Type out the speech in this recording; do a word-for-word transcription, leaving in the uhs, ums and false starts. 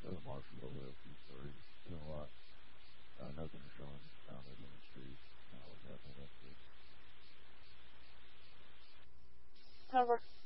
other martial over a few stories. Been a lot. Uh, nothing to show in found it in the street. Now we're definitely up to it. Over.